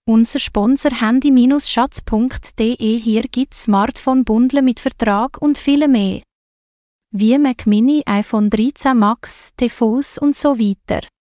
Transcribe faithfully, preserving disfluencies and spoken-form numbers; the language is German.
Unser Sponsor handy Bindestrich schatz punkt de. Hier gibt's Smartphone-Bundle mit Vertrag und viel mehr. Wie Mac Mini, iPhone dreizehn Max, T V s und so weiter.